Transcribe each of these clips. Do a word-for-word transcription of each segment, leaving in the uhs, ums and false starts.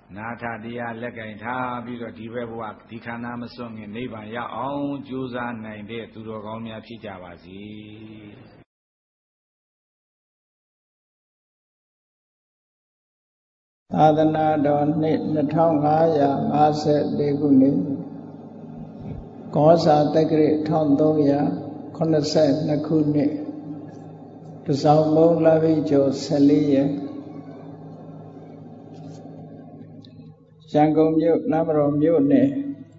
နာထတရားလက်ကင်ထားပြီးတော့ဒီဘက်ဘဝဒီခန္ဓာမစွန့်ခင်နိဗ္ဗာန်ရောက်အောင်ကြိုးစားနိုင်တဲ့သူတော်ကောင်းများဖြစ်ကြပါစေသာသနာတော်နှစ်နှစ်ထောင်ငါးရာငါးဆယ်လေးခုနှစ်ကောဇာတက္ကရာတစ်ထောင်သုံးရာခုနှစ်ဆယ်နှစ်ခုနှစ်တစောင်းမုံလပိကျော်ဆယ်လေးရက်ရန်ကုန်မြို့နမတော်မြို့နယ်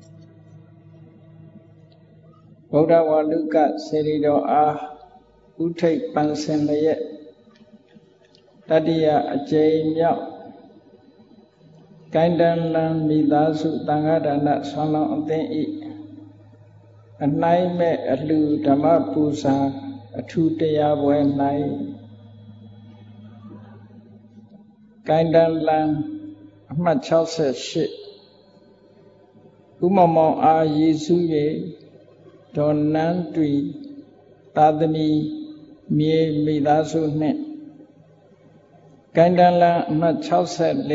ဗုဒ္ဓဝါလုကစေတီတော်အားဥထိပ်ပန်းစင်လျက်တတိယအကြိမ်မြောက်ကိုင်းတန်လန်မိသားစုသံဃာဒါနဆွမ်းလောင်းအသင်းဤအနိုင်မဲ့အလှဓမ္မပူဇာအထူးတရားပွဲ၌ကိုင်းတန်လန်အမှတ်၆၈ဥမမောင်အားရည်စူး၍ဒေါ်နန်းတွီသာသမီမြေမိသားစုနှင့်ကိုင်းတန်လန်အမှတ်၆၄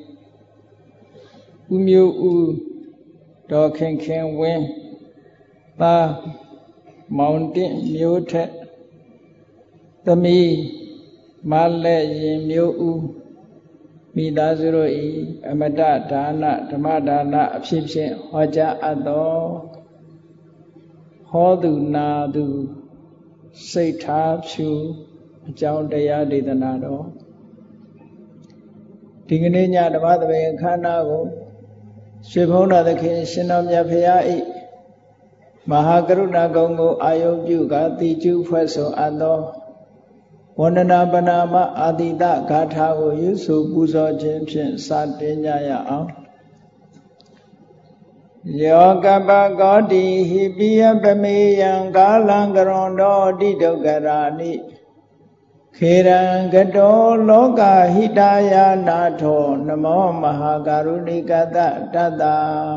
ဦးမျိုးဦးဒေါ်ခင်ခင်ဝင်းသားမောင်တင့်မျိုးထက်သမီးမလက်ရင်မျိုးဦးမိသားစုတို့၏အမတဒါနဓမ္မဒါနအဖြစ်ဖြင့်ဟောကြားအပ်သောဟောသူနာသူစိတ်ထားဖြူအကြောင်းတရားဒေသနာတော်ဒီကနေ့ညဓမ္မသဘင်ခန္ဓာကိုရွှေဘုန်းတော်သခင်ရှင်တော်မြတ်ဖရာ၏မဟာကရုဏာကုံကိုအာယုပြုကာတိကျုဖွဲ့ဆိုအပ်သောဝန္ဒနာပနာမအာတိတဂါထာကိုရွဆိုပူဇော်ခြင်းဖြင့်စတင်ကြရအောင်ယောကပကောတိဟိပိယပမေယံကာလံကရွန်တောတိဒုက္ခရာနိခေရံကတောလောကဟိတယာနာထောနမောမဟာကရုဏိကတတတ္တ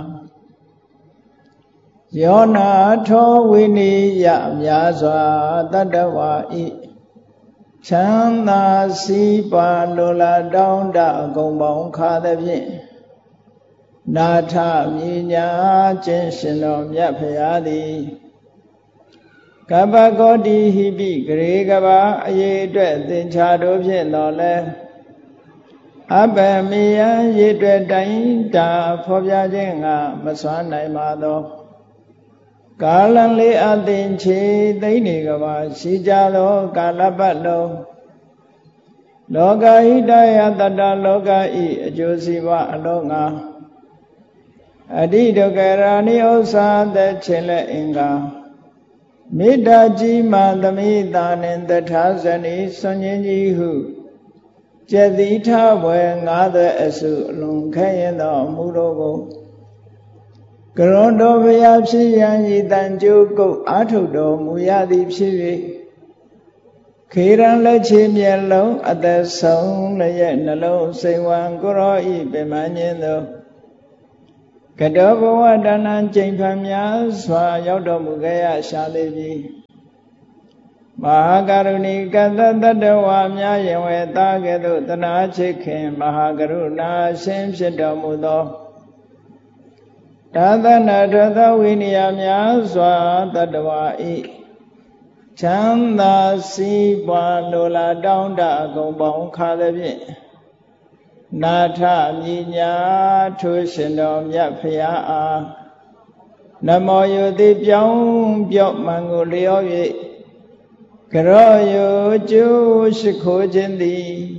ယောနာထောဝိနိယမြာစွာတတ္တဝါဤချမ်းသာစီးပွားလိုလားတောင်းတအကုန်ပေါင်းခါသဖြင့်နာထမြညာခြင်းရှင်တော်မြတ်ဖရာသည်ကပ္ပကောတိဟိပိဂရေကဘာအရေးအတွက်သင်္ချာတို့ဖြင့်တော်လဲအပမေယရေအတွက်တိုင်းတာဖော်ပြခြင်းကမစွမ်းနိုင်ပါသောကာလံလေးအသင်ချေသိမ့်နေကဘာရှိကြသောကာလပတ်လုံးလောကဟိတယတတလောကဤအကျိုးစီးပွားအလုံးငါအတိဒုက္ခရာနိဥ္စာသက်ခြင်းလက်အင်္ဂါမေတ္တာကြီးမှသမိတာနှင့်တထာဇနီဆွန်ခြင်းကြီးဟုကျက်သီထဘွယ်ငါးသက်အစုအလုံးခဲရင်သောအမှုတို့ကိုကရွန်တော်ဘုရားဖြစ်ရန်ဤတန်ကြိုးကုတ်အာထုတ်တော်မူရသည်ဖြစ်၍ခေရန်လက်ချေမျက်လုံးအသက်ဆုံးလည်းရဲ့နှလုံးစိမ်ဝံကိုရောဤပင်မညင်းသောကတောဘဝတဏ္ဏကျိန်ဖန်များစွာရောက်တော်မူခဲ့ရရှာလေပြီမဟာကရုဏီကတတတ္တဝါများယင်ဝေသားကဲ့သို့တနာချစ်ခင်မဟာကရုဏာရှင်ဖြစ်တော်မူသောသာသနာတော်သောဝိနည်းများစွာတတ္တဝါဤချမ်းသာစီးပွားလိုလားတောင်းတအကုန်ပေါင်းခါသဖြင့်နာထမြညာထိုးရှင်တော်မြတ်ဖရာအားနမောယုတိပြောင်းပြော့မှန်ကိုလျော်၍ကရောယုကျိုးရှိခိုးခြင်းသည်